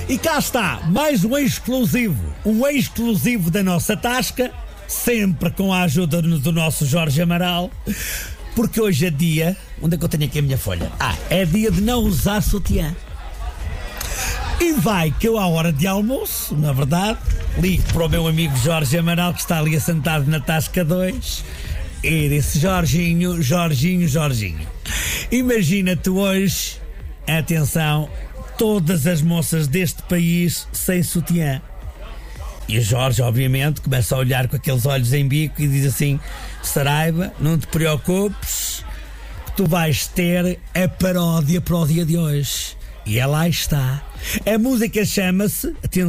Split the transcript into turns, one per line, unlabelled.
E cá está, mais um exclusivo da nossa tasca, sempre com a ajuda do nosso Jorge Amaral, porque hoje é dia, onde é que eu tenho aqui a minha folha? É dia de não usar sutiã. E vai que eu à hora de almoço, na verdade, ligo para o meu amigo Jorge Amaral, que está ali assentado na tasca 2, e disse: Jorginho, imagina-te hoje, atenção, todas as moças deste país sem sutiã. E o Jorge, obviamente, começa a olhar com aqueles olhos em bico e diz assim: Saraiva, não te preocupes, que tu vais ter a paródia para o dia de hoje. E ela está. A música chama-se, atenção,